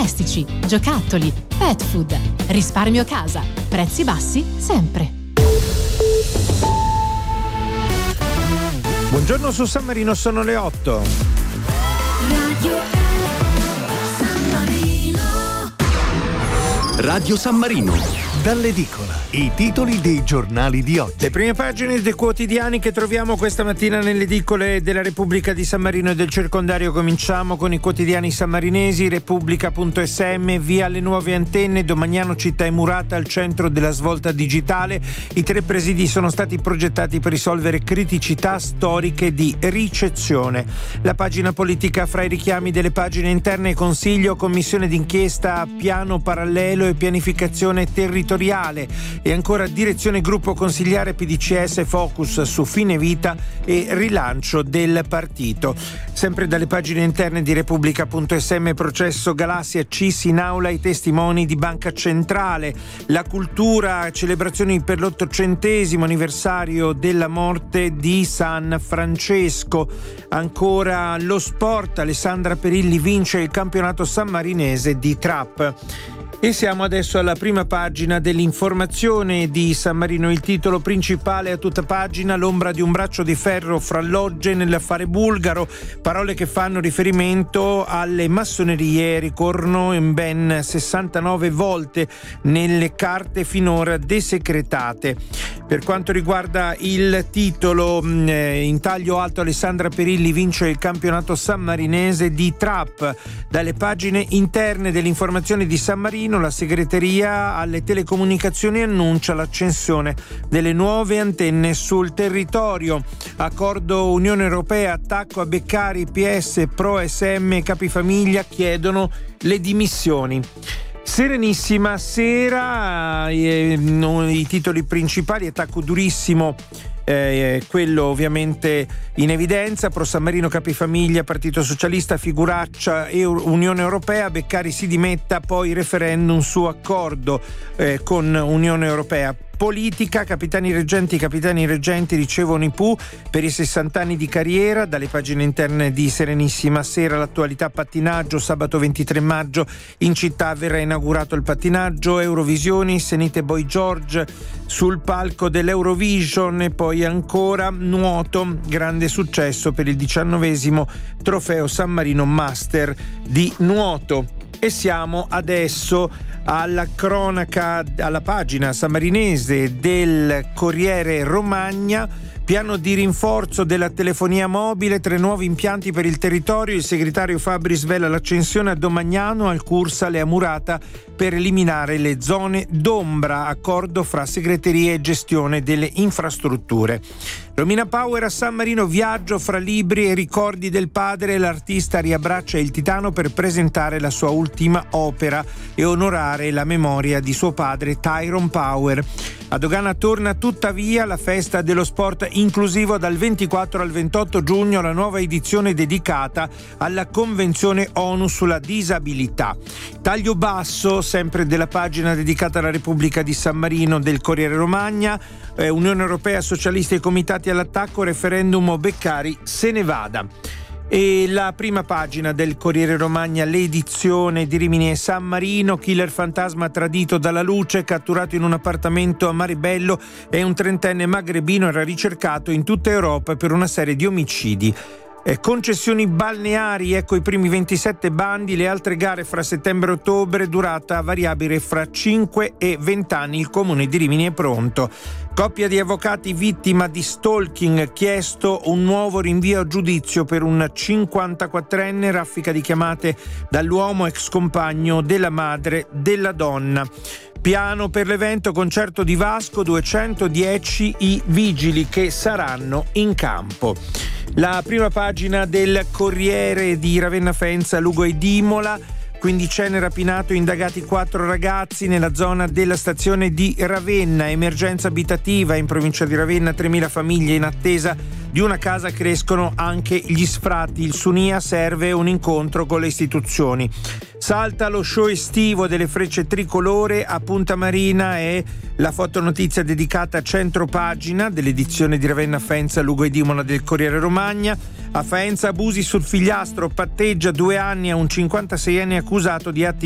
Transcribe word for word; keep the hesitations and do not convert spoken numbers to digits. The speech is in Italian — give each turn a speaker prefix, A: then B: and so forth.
A: elettrodomestici, giocattoli, pet food. Risparmio casa. Prezzi bassi sempre.
B: Buongiorno su San Marino, sono le otto.
C: Radio San Marino.
D: Radio San Marino. Dall'edicola, i titoli dei giornali di oggi.
B: Le prime pagine dei quotidiani che troviamo questa mattina nelle edicole della Repubblica di San Marino e del circondario. Cominciamo con i quotidiani sammarinesi. Repubblica punto esse emme, via alle nuove antenne, Domagnano città è murata al centro della svolta digitale. I tre presidi sono stati progettati per risolvere criticità storiche di ricezione. La pagina politica, fra i richiami delle pagine interne, Consiglio, commissione d'inchiesta, piano parallelo e pianificazione territoriale. E ancora direzione gruppo consigliare P D C S, focus su fine vita e rilancio del partito. Sempre dalle pagine interne di Repubblica punto esse emme, processo Galassia, C I S in aula i testimoni di Banca Centrale. La cultura, celebrazioni per l'ottocentesimo anniversario della morte di San Francesco. Ancora lo sport, Alessandra Perilli vince il campionato sammarinese di trap. E siamo adesso alla prima pagina dell'informazione di San Marino. Il titolo principale a tutta pagina: l'ombra di un braccio di ferro fra logge nell'affare bulgaro. Parole che fanno riferimento alle massonerie ricorrono in ben sessantanove volte nelle carte finora desecretate. Per quanto riguarda il titolo, in taglio alto, Alessandra Perilli vince il campionato sammarinese di trap. Dalle pagine interne dell'informazione di San Marino, la segreteria alle telecomunicazioni annuncia l'accensione delle nuove antenne sul territorio. Accordo Unione Europea, attacco a Beccari, P S, Pro S M, Capifamiglia chiedono le dimissioni. Serenissima sera, eh, i titoli principali: attacco durissimo, eh, quello ovviamente in evidenza, Pro San Marino, Capifamiglia, Partito Socialista, figuraccia e Unione Europea, Beccari si dimetta, poi referendum su accordo eh, con Unione Europea. Politica, capitani reggenti, capitani reggenti ricevono i P U per i sessanta anni di carriera. Dalle pagine interne di Serenissima Sera, l'attualità pattinaggio, sabato ventitré maggio in città verrà inaugurato il pattinaggio. Eurovisioni, Senite Boy George sul palco dell'Eurovision. E poi ancora nuoto, grande successo per il diciannovesimo trofeo San Marino Master di nuoto. E siamo adesso alla cronaca, alla pagina sammarinese del Corriere Romagna. Piano di rinforzo della telefonia mobile, tre nuovi impianti per il territorio. Il segretario Fabbri svela l'accensione a Domagnano, al Cursale, a Murata, per eliminare le zone d'ombra. Accordo fra segreteria e gestione delle infrastrutture. Romina Power a San Marino, viaggio fra libri e ricordi del padre. L'artista riabbraccia il Titano per presentare la sua ultima opera e onorare la memoria di suo padre Tyrone Power. A Dogana torna tuttavia la festa dello sport inclusivo dal ventiquattro al ventotto giugno, la nuova edizione dedicata alla Convenzione ONU sulla disabilità. Taglio basso, sempre della pagina dedicata alla Repubblica di San Marino del Corriere Romagna, eh, Unione Europea, socialisti e comitati all'attacco, referendum Beccari se ne vada. E la prima pagina del Corriere Romagna, l'edizione di Rimini e San Marino: killer fantasma tradito dalla luce, catturato in un appartamento a Maribello, e un trentenne magrebino era ricercato in tutta Europa per una serie di omicidi. Eh, concessioni balneari, ecco i primi ventisette bandi, le altre gare fra settembre e ottobre, durata variabile fra cinque e venti anni. Il comune di Rimini è pronto. Coppia di avvocati vittima di stalking, chiesto un nuovo rinvio a giudizio per un cinquantaquattrenne, raffica di chiamate dall'uomo ex compagno della madre della donna. Piano per l'evento concerto di Vasco, duecentodieci i vigili che saranno in campo. La prima pagina del Corriere di Ravenna Faenza, Lugo ed Imola: quindicenne rapinato, indagati quattro ragazzi nella zona della stazione di Ravenna. Emergenza abitativa in provincia di Ravenna, tremila famiglie in attesa di una casa, crescono anche gli sfratti. Il Sunia, serve un incontro con le istituzioni. Salta lo show estivo delle frecce tricolore a Punta Marina, e la fotonotizia dedicata a centropagina dell'edizione di Ravenna Faenza, Lugo ed Imola del Corriere Romagna. A Faenza abusi sul figliastro, patteggia due anni a un cinquantaseienne accusato di atti